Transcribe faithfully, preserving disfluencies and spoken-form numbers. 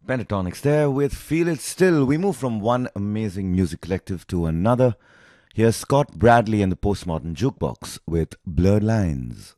Pentatonics there with Feel It Still. We move from one amazing music collective to another. Here's Scott Bradley and the Postmodern Jukebox with Blurred Lines.